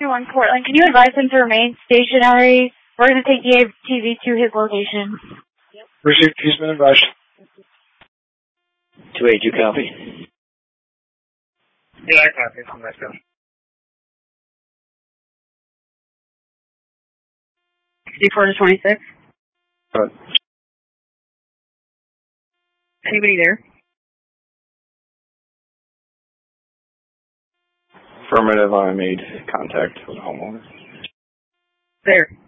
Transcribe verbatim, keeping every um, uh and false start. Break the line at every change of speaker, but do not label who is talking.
two one Portland. Can you advise him to remain stationary? We're going to take the A T V to his location.
Received. He's been advised.
two eight, you copy?
Yeah, I copy. Let's go.
sixty-four to twenty-six.
Good.
Anybody there?
Affirmative, I made contact with the homeowner.
There.